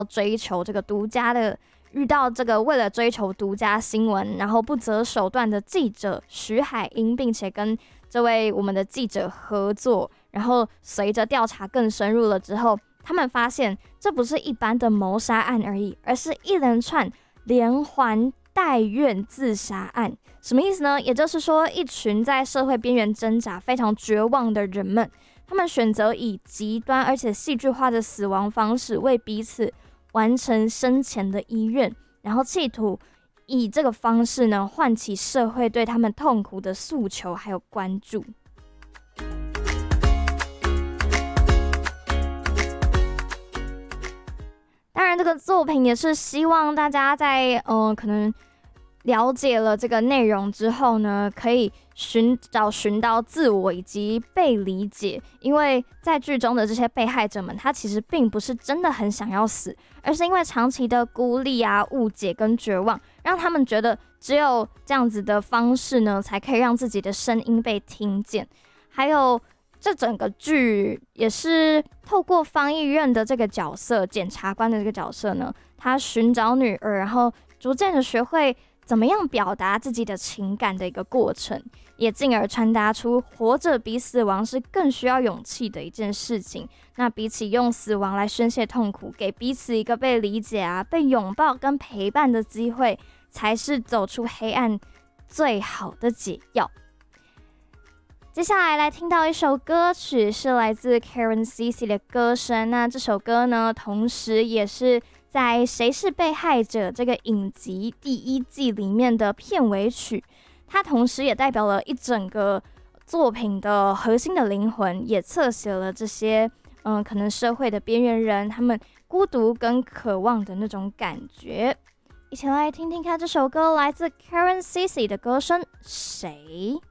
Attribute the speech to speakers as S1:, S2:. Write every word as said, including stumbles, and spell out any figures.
S1: 追求这个独家的，遇到这个为了追求独家新闻，然后不择手段的记者徐海英，并且跟这位我们的记者合作，然后随着调查更深入了之后，他们发现这不是一般的谋杀案而已，而是一连串连环带怨自杀案。什么意思呢？也就是说，一群在社会边缘挣扎、非常绝望的人们，他们选择以极端而且戏剧化的死亡方式为彼此完成生前的遗愿，然后企图以这个方式呢，唤起社会对他们痛苦的诉求还有关注。当然，这个作品也是希望大家在呃可能了解了这个内容之后呢，可以寻找寻到自我以及被理解。因为在剧中的这些被害者们，他其实并不是真的很想要死，而是因为长期的孤立啊、误解跟绝望，让他们觉得只有这样子的方式呢，才可以让自己的声音被听见。还有这整个剧也是透过方毅任的这个角色，检察官的这个角色呢，他寻找女儿，然后逐渐的学会怎么样表达自己的情感的一个过程，也进而传达出活着比死亡是更需要勇气的一件事情。那比起用死亡来宣泄痛苦，给彼此一个被理解啊、被拥抱跟陪伴的机会，才是走出黑暗最好的解药。接下来来听到一首歌曲，是来自 Karen Cici 的歌声。那这首歌呢，同时也是在《谁是被害者》这个影集第一季里面的片尾曲，它同时也代表了一整个作品的核心的灵魂，也侧写了这些嗯，可能社会的边缘人他们孤独跟渴望的那种感觉。一起来听听看这首歌，来自 Karen Cici 的歌声《谁》。